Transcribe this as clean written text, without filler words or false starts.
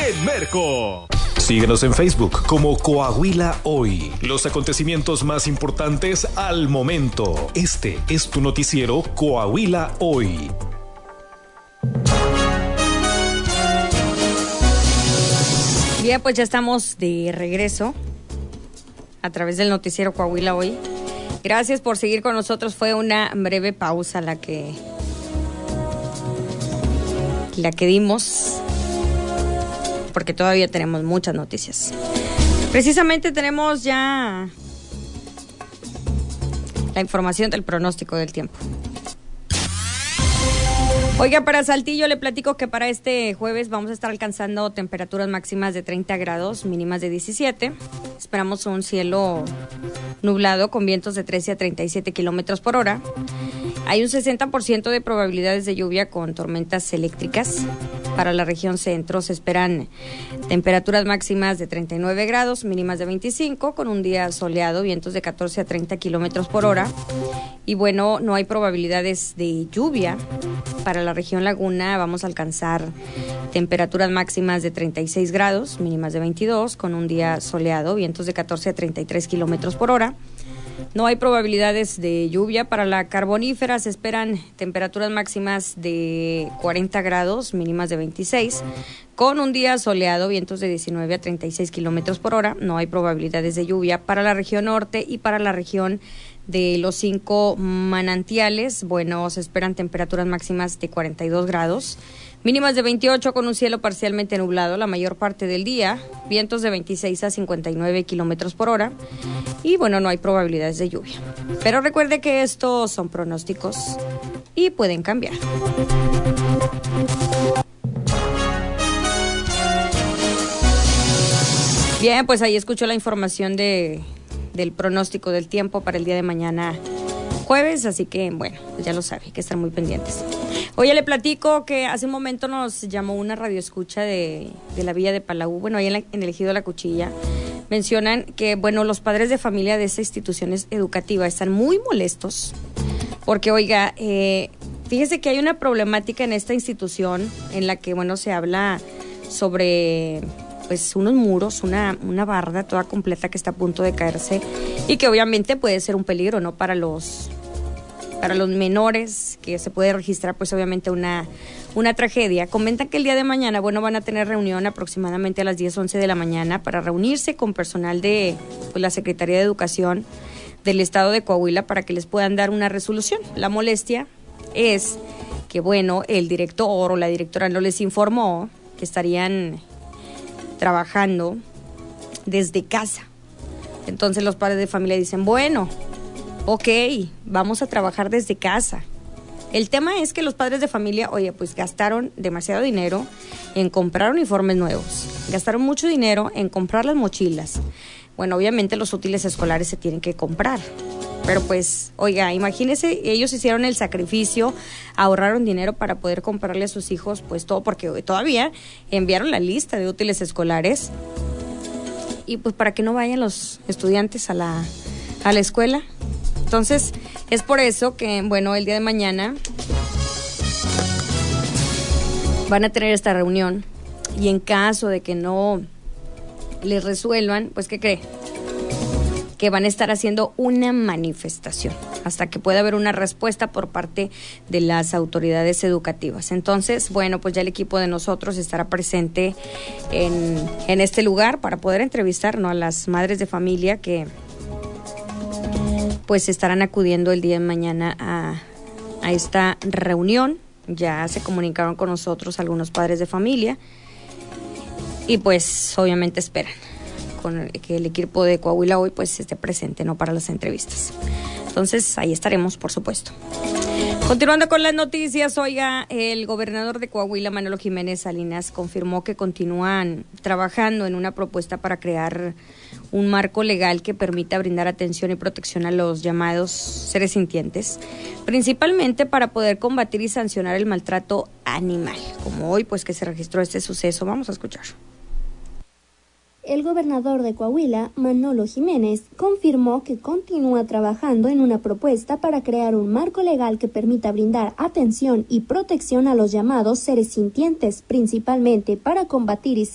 en Merco. Síguenos en Facebook como Coahuila Hoy. Los acontecimientos más importantes al momento. Este es tu noticiero Coahuila Hoy. Bien, pues ya estamos de regreso a través del noticiero Coahuila Hoy. Gracias por seguir con nosotros. Fue una breve pausa la que dimos, porque todavía tenemos muchas noticias. Precisamente tenemos ya la información del pronóstico del tiempo. Oiga, para Saltillo le platico que para este jueves vamos a estar alcanzando temperaturas máximas de 30 grados, mínimas de 17. Esperamos un cielo nublado con vientos de 13 a 37 kilómetros por hora. Hay un 60% de probabilidades de lluvia con tormentas eléctricas. Para la región centro se esperan temperaturas máximas de 39 grados, mínimas de 25, con un día soleado, vientos de 14 a 30 kilómetros por hora. Y bueno, no hay probabilidades de lluvia. Para la región Laguna vamos a alcanzar temperaturas máximas de 36 grados, mínimas de 22, con un día soleado, vientos de 14 a 33 kilómetros por hora. No hay probabilidades de lluvia. Para la Carbonífera se esperan temperaturas máximas de 40 grados, mínimas de 26, con un día soleado, vientos de 19 a 36 kilómetros por hora. No hay probabilidades de lluvia. Para la región norte y para la región de los 5 manantiales, bueno, se esperan temperaturas máximas de 42 grados, mínimas de 28 con un cielo parcialmente nublado la mayor parte del día, vientos de 26 a 59 kilómetros por hora y bueno, no hay probabilidades de lluvia. Pero recuerde que estos son pronósticos y pueden cambiar. Bien, pues ahí escuchó la información del pronóstico del tiempo para el día de mañana jueves, así que bueno, pues ya lo sabe, hay que estar muy pendientes. Oye, le platico que hace un momento nos llamó una radioescucha de la Villa de Palau, bueno, ahí en el Ejido La Cuchilla. Mencionan que, bueno, los padres de familia de esta institución educativa están muy molestos porque, oiga, fíjese que hay una problemática en esta institución en la que, bueno, se habla sobre pues unos muros, una barda toda completa que está a punto de caerse y que obviamente puede ser un peligro, ¿no? Para los menores, que se puede registrar pues obviamente una tragedia. Comentan que el día de mañana, bueno, van a tener reunión aproximadamente a las 10, 11 de la mañana para reunirse con personal de pues, la Secretaría de Educación del Estado de Coahuila para que les puedan dar una resolución. La molestia es que, bueno, el director o la directora no les informó que estarían trabajando desde casa. Entonces los padres de familia dicen, bueno, ok, vamos a trabajar desde casa. El tema es que los padres de familia, oye, pues gastaron demasiado dinero en comprar uniformes nuevos, gastaron mucho dinero en comprar las mochilas. Bueno, obviamente los útiles escolares se tienen que comprar, pero pues, oiga, imagínese, ellos hicieron el sacrificio, ahorraron dinero para poder comprarle a sus hijos, pues todo, porque todavía enviaron la lista de útiles escolares y pues para que no vayan los estudiantes a la escuela. Entonces, es por eso que, bueno, el día de mañana van a tener esta reunión y en caso de que no les resuelvan, pues, ¿qué cree? Que van a estar haciendo una manifestación hasta que pueda haber una respuesta por parte de las autoridades educativas. Entonces, bueno, pues ya el equipo de nosotros estará presente en este lugar para poder entrevistar, ¿no?, a las madres de familia que pues estarán acudiendo el día de mañana a esta reunión. Ya se comunicaron con nosotros algunos padres de familia y pues obviamente esperan con que el equipo de Coahuila Hoy pues esté presente, ¿no?, para las entrevistas. Entonces ahí estaremos, por supuesto. Continuando con las noticias, oiga, el gobernador de Coahuila, Manolo Jiménez Salinas, confirmó que continúan trabajando en una propuesta para crear un marco legal que permita brindar atención y protección a los llamados seres sintientes, principalmente para poder combatir y sancionar el maltrato animal, como hoy pues que se registró este suceso. Vamos a escuchar. El gobernador de Coahuila, Manolo Jiménez, confirmó que continúa trabajando en una propuesta para crear un marco legal que permita brindar atención y protección a los llamados seres sintientes, principalmente para combatir y